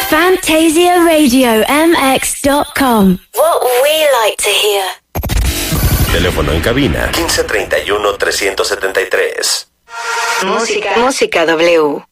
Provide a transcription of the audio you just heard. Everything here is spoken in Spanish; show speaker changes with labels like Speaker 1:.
Speaker 1: FantasiaRadioMX.com. What we like to hear.
Speaker 2: Teléfono en cabina 1531-373.
Speaker 1: Música W.